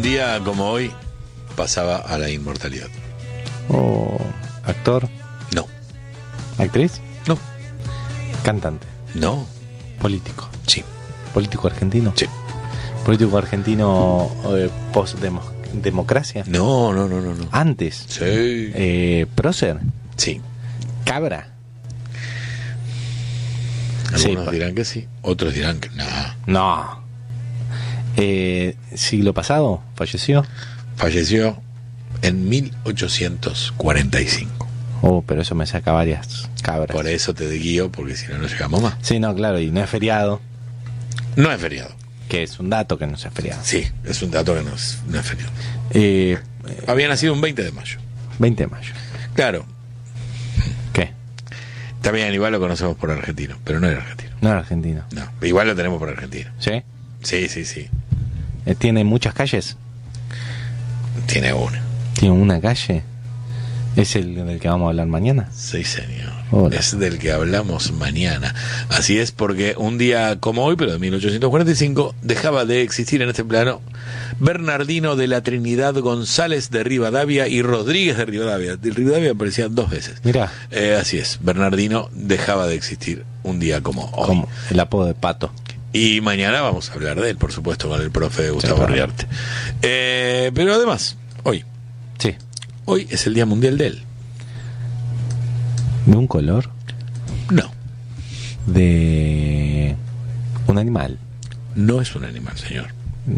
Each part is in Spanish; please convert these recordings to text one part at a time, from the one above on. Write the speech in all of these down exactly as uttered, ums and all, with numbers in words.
día como hoy pasaba a la inmortalidad. Oh, ¿actor? No. ¿Actriz? No. ¿Cantante? No. ¿Político? Sí. ¿Político argentino? Sí. ¿Político argentino eh, post-democracia? No, no, no, no, no. ¿Antes? Sí. Eh, ¿Prócer? Sí. ¿Cabra? Algunos Sí, dirán que sí, otros dirán que no. No. Eh, ¿Siglo pasado? ¿Falleció? Falleció en mil ochocientos cuarenta y cinco. Oh, pero eso me saca varias cabras. Por eso te guío, porque si no, no llegamos más. Sí, no, claro, y no es feriado, No es feriado. que es un dato que no es feriado. Sí, es un dato que no es, no es feriado. Eh, Había nacido un veinte de mayo. veinte de mayo. Claro, ¿Qué? también igual lo conocemos por argentino, pero no era argentino. No era argentino. No, igual lo tenemos por argentino. ¿Sí? Sí, sí, sí. Eh, ¿Tiene muchas calles? Tiene una. ¿Tiene una calle? ¿Es el del que vamos a hablar mañana? Sí, señor. Hola. Es del que hablamos mañana. Así es, porque un día como hoy, pero de mil ochocientos cuarenta y cinco, dejaba de existir en este plano Bernardino de la Trinidad González de Rivadavia y Rodríguez de Rivadavia. De Rivadavia aparecía dos veces. Mirá. Eh, así es, Bernardino dejaba de existir un día como hoy. Como el apodo de Pato. Y mañana vamos a hablar de él, por supuesto, con el profe Gustavo claro. Riarte. Eh, pero además, hoy, Sí. hoy es el Día Mundial de él. ¿De un color? No, ¿De un animal? no es un animal, señor.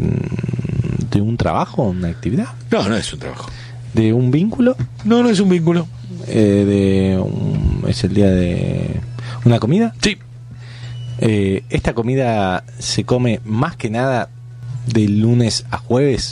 ¿De un trabajo? ¿Una actividad? No, no es un trabajo. ¿De un vínculo? No, no es un vínculo. Eh, de un- ¿Es el día de una comida? Sí, Eh, ¿Esta comida se come más que nada de lunes a jueves?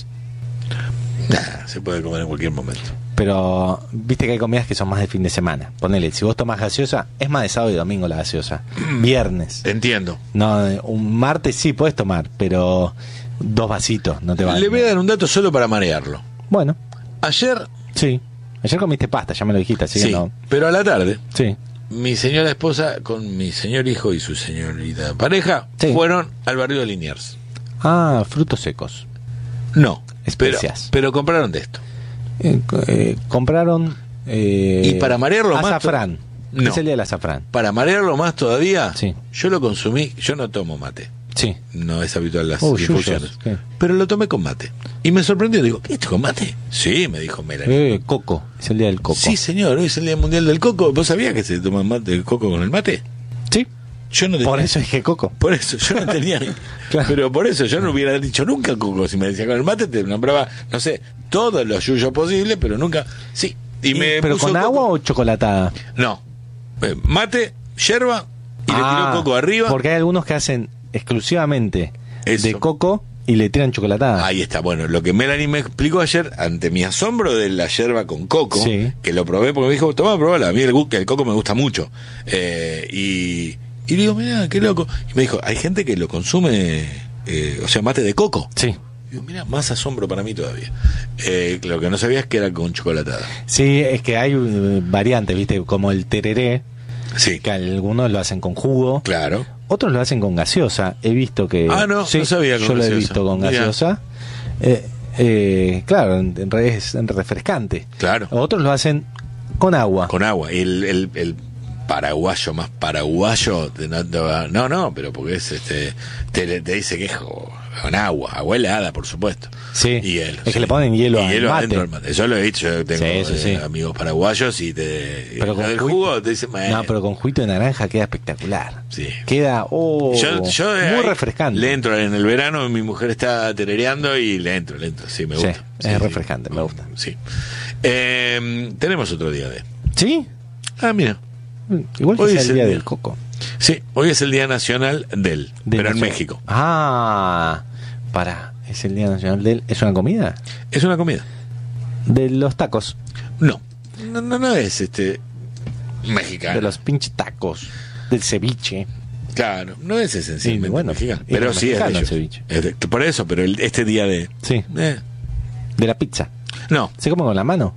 nah, se puede comer en cualquier momento. Pero viste que hay comidas que son más de fin de semana. Ponele, si vos tomás gaseosa, es más de sábado y domingo la gaseosa. Viernes. Entiendo. No, un martes sí puedes tomar, pero dos vasitos, no te va Le voy a dar un dato solo para marearlo. Bueno, Ayer, sí. Ayer comiste pasta, ya me lo dijiste, así sí, que no. pero a la tarde, Sí. mi señora esposa con mi señor hijo y su señorita pareja Sí. fueron al barrio de Liniers. Ah, frutos secos. No, pero, Especias. pero compraron de esto. Eh, co- eh, compraron. eh, Y para marearlo más azafrán. to- no. Es el día del azafrán. Para marearlo más todavía, Sí. yo lo consumí, yo no tomo mate. Sí. No es habitual las Oh, infusiones. yuyos, ¿qué? Pero lo tomé con mate. Y me sorprendió, digo, ¿qué esto con mate? Sí, me dijo Melanie. Eh, coco. Es el día del coco. Sí, señor, hoy es el Día Mundial del Coco. ¿Vos sabías que se toma mate, el coco con el mate? Sí. Yo no tenía, Por eso dije coco. por eso, yo no tenía. Claro. Pero por eso yo no hubiera dicho nunca coco. Si me decía con el mate, te nombraba, no sé, todos los yuyos posibles, pero nunca. Sí. Y me ¿Pero puso con coco. agua o chocolatada? No. Eh, Mate, yerba y le Ah, tiró coco arriba. Porque hay algunos que hacen exclusivamente Eso. de coco y le tiran chocolatada. Ahí está, bueno, lo que Melanie me explicó ayer, ante mi asombro de la yerba con coco, Sí. que lo probé porque me dijo, toma, probala, a mí el, gu- que el coco me gusta mucho. Eh, y, y digo, mira, qué loco. Y me dijo, hay gente que lo consume, eh, o sea, mate de coco. Sí. Y digo, mira, más asombro para mí todavía. Eh, lo que no sabía es que era con chocolatada. Sí, es que hay eh, variantes, ¿viste? Como el tereré, Sí, que algunos lo hacen con jugo, claro. otros lo hacen con gaseosa. He visto que. Ah, no, sí, no sabía con yo lo he gaseosa. visto con Mirá. gaseosa. Eh, eh, claro, en, en realidad es refrescante. Claro. Otros lo hacen con agua. Con agua. Y el, el, el paraguayo más paraguayo, de no, no, no, no, pero porque es este, te, te dice que es jo- con agua, agua helada, por supuesto. Sí. Y hielo. Es que sí. le ponen hielo Y al hielo mate. adentro del mate. Yo lo he dicho, yo tengo Sí, sí, eh, sí. amigos paraguayos y te. Pero y con lo del jugo- jugo te dicen, No, pero con juguito de naranja queda espectacular. Sí. Queda oh, Yo, yo de muy ahí refrescante. Le entro en el verano, mi mujer está terereando y le entro, le entro. Sí, me Sí, gusta. es Sí, sí. refrescante, me gusta. Sí. Eh, tenemos otro día de. ¿Sí? Ah, mira. Igual que Hoy sea es el el día día. del coco. Sí, hoy es el Día Nacional del, De pero en nacio- México. Ah, para, es el Día Nacional del... ¿Es una comida? Es una comida. De los tacos, No, no, no, no es este mexicano. de los pinches tacos, del ceviche. Claro, no es esencialmente Sí, bueno, mexicano, es pero sí es de mexicano el ellos. ceviche. Es de- por eso, pero el- este día de... Sí, eh, de la pizza. no, ¿Se come con la mano?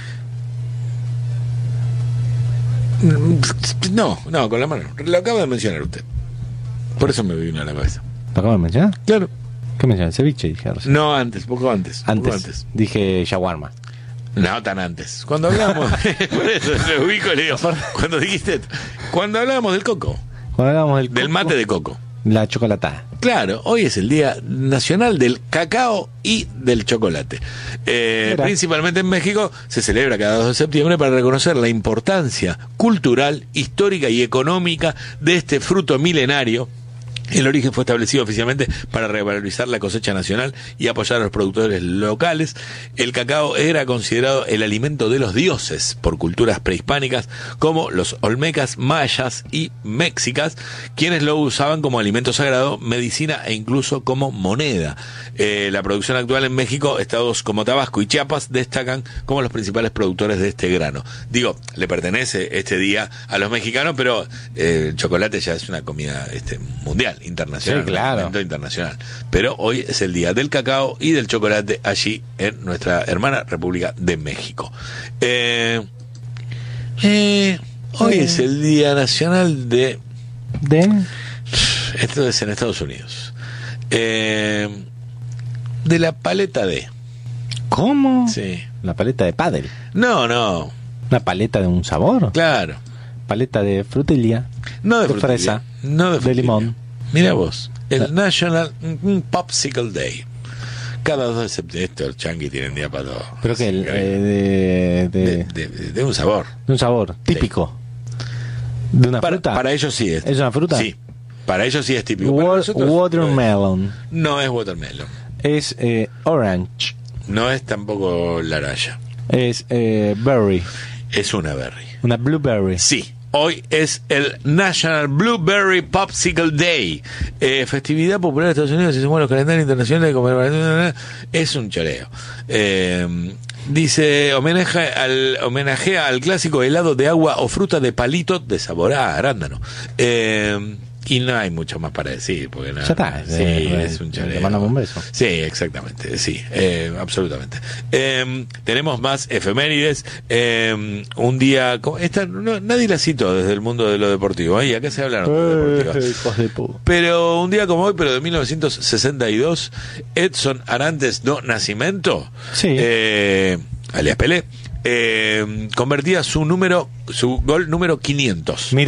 no, no, con la mano. Lo acaba de mencionar usted. Por eso me vino a la cabeza. ¿Lo acabo de mencionar? Claro. ¿Qué mencioné? Ceviche, dije. Recién. No, antes, poco antes. Antes, Poco antes. dije shawarma. No, tan antes. Cuando hablamos, por eso me ubico y le digo, cuando dijiste, cuando hablábamos del coco, Cuando hablamos del, del coco, mate de coco. La chocolatada. Claro, hoy es el Día Nacional del Cacao y del Chocolate. Eh, principalmente en México se celebra cada dos de septiembre para reconocer la importancia cultural, histórica y económica de este fruto milenario. El origen fue establecido oficialmente para revalorizar la cosecha nacional y apoyar a los productores locales. El cacao era considerado el alimento de los dioses por culturas prehispánicas como los olmecas, mayas y mexicas, quienes lo usaban como alimento sagrado, medicina e incluso como moneda. Eh, la producción actual en México, estados como Tabasco y Chiapas destacan como los principales productores de este grano. Digo, le pertenece este día a los mexicanos, pero eh, el chocolate ya es una comida este, mundial. Internacional, sí, claro. internacional. Pero hoy es el día del cacao y del chocolate allí en nuestra hermana República de México. Eh, eh, hoy eh. es el día nacional de... ¿De? Esto es en Estados Unidos. Eh, de la paleta de... ¿Cómo? Sí. La paleta de pádel. No, no. ¿Una paleta de un sabor? Claro. Paleta de frutilla. No de, de frutilla, fresa. No de, de limón. Mira vos, el no. National Popsicle Day. Cada dos de septiembre, esto el Changi tiene un día para todo. Pero que el, eh, de, de, de, de, de un sabor. De un sabor típico. Sí. ¿De una para, fruta? Para ellos sí es. ¿Es una fruta? Sí. Para ellos sí es típico. Wa- nosotros, watermelon. No es, no es watermelon. Es eh, orange. No es tampoco laranja. Es eh, berry. Es una berry. Una blueberry. Sí. Hoy es el National Blueberry Popsicle Day, eh, festividad popular de Estados Unidos y según los calendarios internacionales de conmemoración. Es un choreo. Eh, dice, homenaje al, homenajea al clásico helado de agua o fruta de palito de sabor a arándano. Eh, y no hay mucho más para decir, porque nada. Ya está. Sí, eh, es un choreo. Le mandamos un beso. Sí, exactamente, sí, eh, absolutamente. Eh, tenemos más efemérides. Eh, un día, esta no, nadie la citó desde el mundo de lo deportivo. Ahí, acá se hablaron de deportivo. Eh, hijos de pu- Pero un día como hoy, pero de mil novecientos sesenta y dos, Edson Arantes do Nascimento, sí. eh, alias Pelé, eh, convertía su número, su gol número quinientos. Mira.